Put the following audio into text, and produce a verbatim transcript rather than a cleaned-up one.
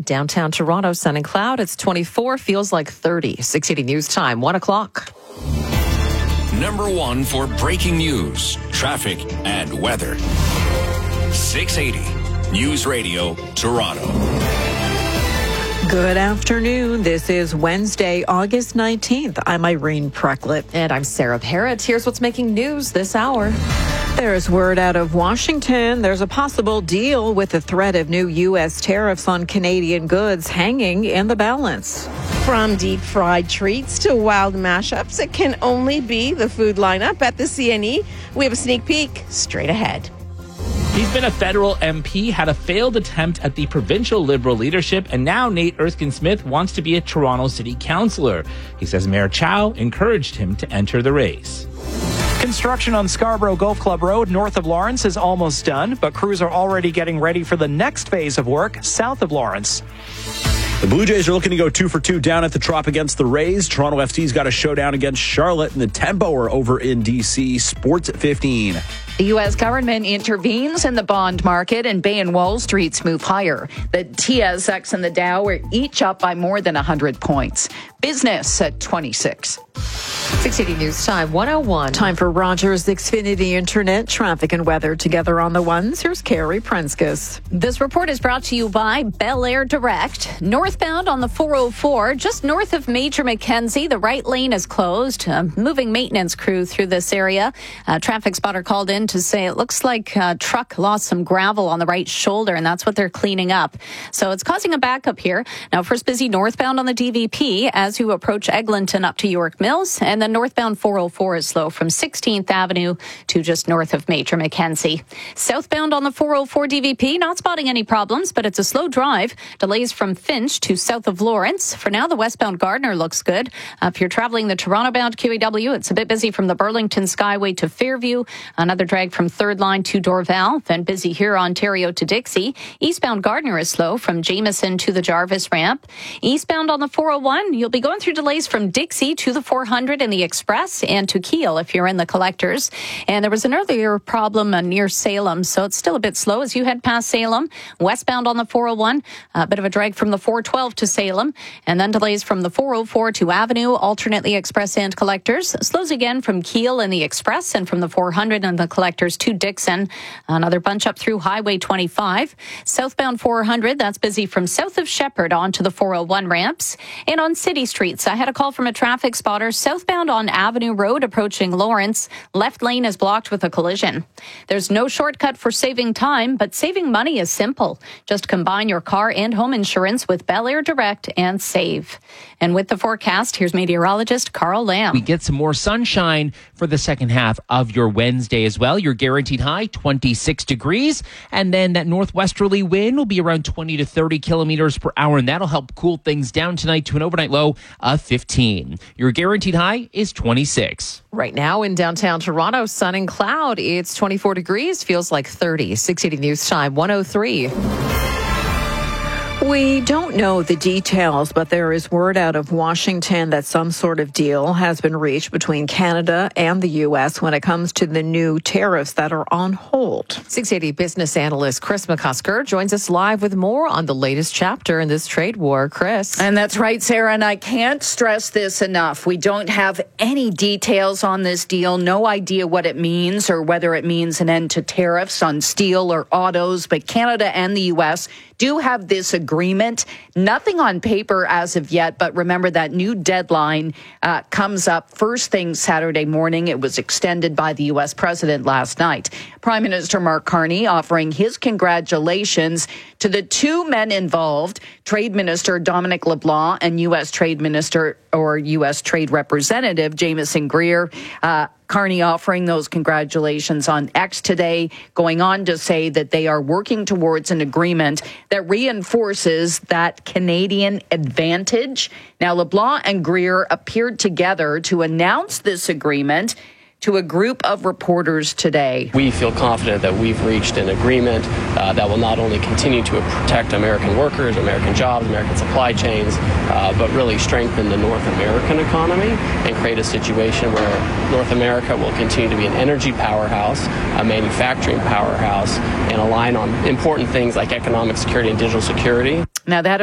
Downtown Toronto, sun and cloud. It's twenty-four, feels like thirty. six eighty News Time, one o'clock. Number one for breaking news, traffic, and weather. six eighty News Radio, Toronto. Good afternoon. This is Wednesday, August nineteenth. I'm Irene Precklett. And I'm Sarah Parrott. Here's what's making news this hour. There's word out of Washington. There's a possible deal with the threat of new U S tariffs on Canadian goods hanging in the balance. From deep fried treats to wild mashups, it can only be the food lineup at the C N E. We have a sneak peek straight ahead. He's been a federal M P, had a failed attempt at the provincial Liberal leadership, and now Nate Erskine-Smith wants to be a Toronto City Councillor. He says Mayor Chow encouraged him to enter the race. Construction on Scarborough Golf Club Road north of Lawrence is almost done, but crews are already getting ready for the next phase of work south of Lawrence. The Blue Jays are looking to go two for two down at the Trop against the Rays. Toronto F C's got a showdown against Charlotte, and the Tempoer over in D C. Sports at fifteen. The U S government intervenes in the bond market and Bay and Wall Streets move higher. The T S X and the Dow are each up by more than one hundred points. Business at twenty-six. six eighty News Time, one oh one. Time for Rogers Xfinity Internet, traffic and weather together on the ones. Here's Carrie Prenskus. This report is brought to you by Bel Air Direct. Northbound on the four oh four, just north of Major Mackenzie, the right lane is closed. Uh, moving maintenance crew through this area. Uh, traffic spotter called in to say it looks like a truck lost some gravel on the right shoulder, and that's what they're cleaning up. So it's causing a backup here. Now, first busy northbound on the D V P as you approach Eglinton up to York Mills, and then northbound four oh four is slow from sixteenth Avenue to just north of Major Mackenzie. Southbound on the four oh four D V P, not spotting any problems, but it's a slow drive. Delays from Finch to south of Lawrence. For now, the westbound Gardner looks good. Uh, if you're traveling the Toronto-bound Q E W, it's a bit busy from the Burlington Skyway to Fairview. Another drag from third line to Dorval. Then busy here, Ontario to Dixie. Eastbound Gardner is slow from Jameson to the Jarvis ramp. Eastbound on the four oh one, you'll be going through delays from Dixie to the four hundred in the Express and to Kiel if you're in the Collectors. And there was an earlier problem uh, near Salem, so it's still a bit slow as you head past Salem. Westbound on the four oh one, a bit of a drag from the four twelve to Salem, and then delays from the four oh four to Avenue, alternately Express and Collectors. Slows again from Kiel in the Express and from the four hundred and the Collectors to Dixon. Another bunch up through Highway twenty-five. Southbound four hundred, that's busy from south of Shepherd onto the four oh one ramps. And on city streets, I had a call from a traffic spotter southbound on Avenue Road approaching Lawrence. Left lane is blocked with a collision. There's no shortcut for saving time, but saving money is simple. Just combine your car and home insurance with Bel Air Direct and save. And with the forecast, here's meteorologist Carl Lamb. We get some more sunshine for the second half of your Wednesday as well. Your guaranteed high, twenty-six degrees. And then that northwesterly wind will be around twenty to thirty kilometers per hour, and that'll help cool things down tonight to an overnight low of fifteen. Your guaranteed high is twenty-six. Right now in downtown Toronto, sun and cloud. It's twenty-four degrees, feels like thirty. six eighty News Time, one oh three. We don't know the details, but there is word out of Washington that some sort of deal has been reached between Canada and the U S when it comes to the new tariffs that are on hold. six eighty business analyst Chris McCusker joins us live with more on the latest chapter in this trade war. Chris. And that's right, Sarah, and I can't stress this enough. We don't have any details on this deal, no idea what it means or whether it means an end to tariffs on steel or autos, but Canada and the U S do have this agreement. Nothing on paper as of yet, but remember that new deadline uh, comes up first thing Saturday morning. It was extended by the U S president last night. Prime Minister Mark Carney offering his congratulations to the two men involved, Trade Minister Dominic LeBlanc and U S Trade Minister or U S Trade Representative Jamieson Greer. Uh, Carney offering those congratulations on X today, going on to say that they are working towards an agreement that reinforces that Canadian advantage. Now, LeBlanc and Greer appeared together to announce this agreement to a group of reporters today. We feel confident that we've reached an agreement uh, that will not only continue to protect American workers, American jobs, American supply chains, uh, but really strengthen the North American economy and create a situation where North America will continue to be an energy powerhouse, a manufacturing powerhouse, and align on important things like economic security and digital security. Now, that